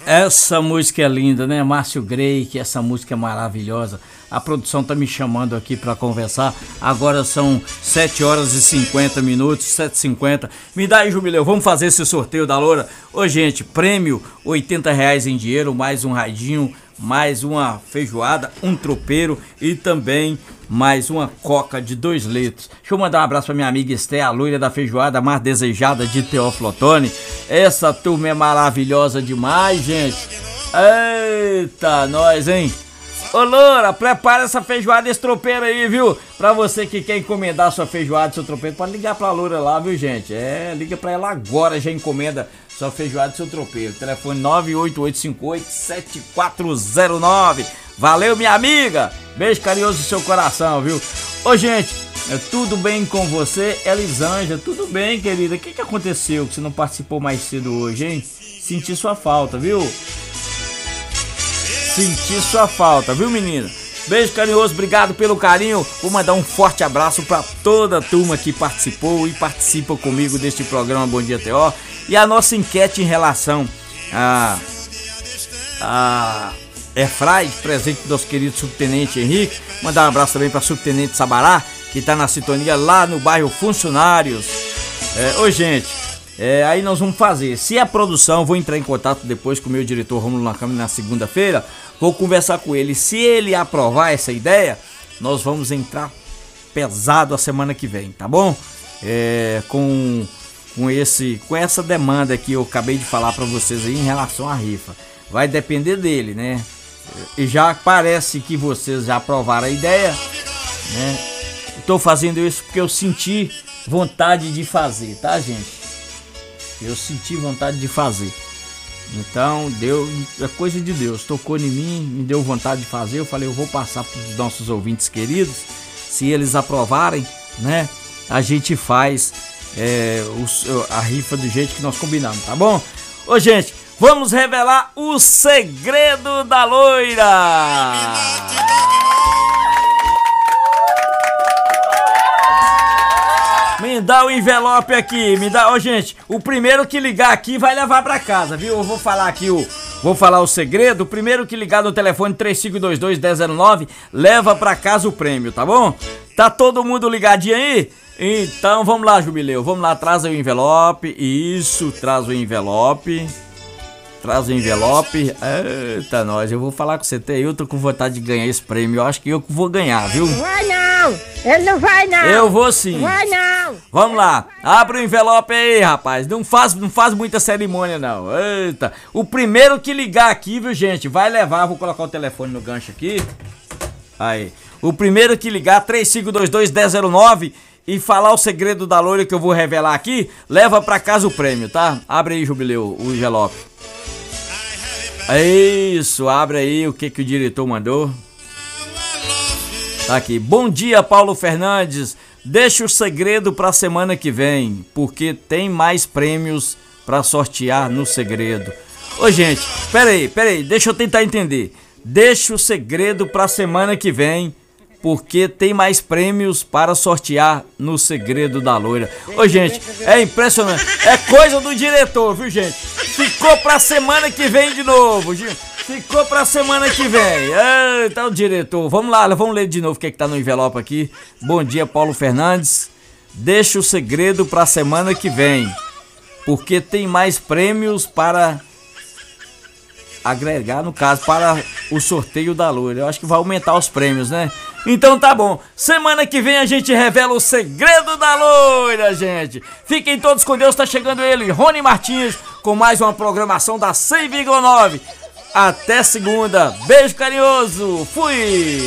Essa música é linda, né? Márcio Grey, que essa música é maravilhosa. A produção tá me chamando aqui para conversar. Agora são 7 horas e 50 minutos, 7h50. Me dá aí, Jubileu, vamos fazer esse sorteio da loura. Ô, gente, prêmio R$80 em dinheiro, mais um radinho, mais uma feijoada, um tropeiro e também mais uma coca de 2 litros. Deixa eu mandar um abraço pra minha amiga Esté, a loira da feijoada mais desejada de Teófilo Otoni. Essa turma é maravilhosa demais, gente. Eita, nós, hein? Ô, loura, prepara essa feijoada e esse tropeiro aí, viu? Pra você que quer encomendar sua feijoada e seu tropeiro, pode ligar pra loura lá, viu, gente? Liga pra ela agora, já encomenda sua feijoada e seu tropeiro. Telefone 98858-7409. Valeu, minha amiga. Beijo carinhoso no seu coração, viu? Ô, gente, tudo bem com você? Elisângela, tudo bem, querida? O que aconteceu que você não participou mais cedo hoje, hein? Senti sua falta, viu? Senti sua falta, viu, menina? Beijo carinhoso, obrigado pelo carinho. Vou mandar um forte abraço pra toda a turma que participou e participa comigo deste programa Bom Dia T.O. E a nossa enquete em relação a Airfry, presente do nosso querido Subtenente Henrique. Mandar um abraço também pra Subtenente Sabará, que tá na sintonia lá no bairro Funcionários. Ô, gente, aí nós vamos fazer. Se a produção, vou entrar em contato depois com o meu diretor Rômulo Nakami na segunda-feira. Vou conversar com ele. Se ele aprovar essa ideia, nós vamos entrar pesado a semana que vem, tá bom? Com essa demanda que eu acabei de falar pra vocês aí em relação à rifa. Vai depender dele, né? E já parece que vocês já aprovaram a ideia, né? Estou fazendo isso porque eu senti vontade de fazer, tá, gente? Eu senti vontade de fazer. Então, é coisa de Deus. Tocou em mim, me deu vontade de fazer. Eu falei, eu vou passar para os nossos ouvintes queridos. Se eles aprovarem, né? A gente faz a rifa do jeito que nós combinamos, tá bom? Ô, gente, vamos revelar o segredo da loira! Me dá o envelope aqui, Ô, gente, o primeiro que ligar aqui vai levar pra casa, viu? Eu vou falar aqui vou falar o segredo. O primeiro que ligar no telefone 3522-1009 leva pra casa o prêmio, tá bom? Tá todo mundo ligadinho aí? Então vamos lá, Jubileu, vamos lá, traz aí o envelope. Isso, traz o envelope. Traz o envelope. Eita, nós, eu vou falar com você, eu tô com vontade de ganhar esse prêmio. Eu acho que eu vou ganhar, viu? Vai não! Ele não vai não! Eu vou sim! Vai não! Vamos lá, abre o envelope aí, rapaz. Não faz muita cerimônia, não. Eita, o primeiro que ligar aqui, viu, gente, vai levar. Vou colocar o telefone no gancho aqui. Aí, o primeiro que ligar, 3522-1009 e falar o segredo da loira que eu vou revelar aqui, leva pra casa o prêmio, tá? Abre aí, Jubileu, o envelope. Isso, abre aí o que o diretor mandou. Tá aqui. Bom dia, Paulo Fernandes. Deixa o segredo pra semana que vem, porque tem mais prêmios pra sortear no segredo. Ô, gente, peraí, deixa eu tentar entender. Deixa o segredo pra semana que vem, porque tem mais prêmios para sortear no segredo da loira. Ô, gente, é impressionante. É coisa do diretor, viu, gente? Ficou pra semana que vem de novo, Ficou pra semana que vem. Eita, o diretor. Vamos lá, vamos ler de novo o que tá no envelope aqui. Bom dia, Paulo Fernandes. Deixa o segredo pra semana que vem, porque tem mais prêmios para agregar, no caso, para o sorteio da loira. Eu acho que vai aumentar os prêmios, né? Então tá bom, semana que vem a gente revela o segredo da loira, gente. Fiquem todos com Deus, tá chegando ele, Rony Martins, com mais uma programação da 100,9. Até segunda, beijo carinhoso, fui!